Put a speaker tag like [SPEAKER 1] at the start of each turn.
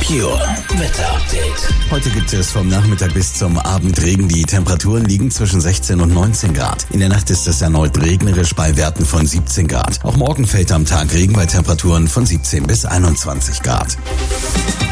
[SPEAKER 1] Merkur Wetter Update.
[SPEAKER 2] Heute gibt es vom Nachmittag bis zum Abend Regen. Die Temperaturen liegen zwischen 16 und 19 Grad. In der Nacht ist es erneut regnerisch bei Werten von 17 Grad. Auch morgen fällt am Tag Regen bei Temperaturen von 17 bis 21 Grad.